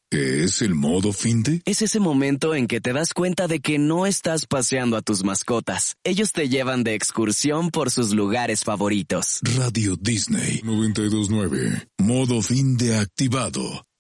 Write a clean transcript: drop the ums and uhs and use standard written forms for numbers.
¿Qué es el modo finde? Es ese momento en que te das cuenta de que no estás paseando a tus mascotas. Ellos te llevan de excursión por sus lugares favoritos. Radio Disney 92.9. Modo finde activado.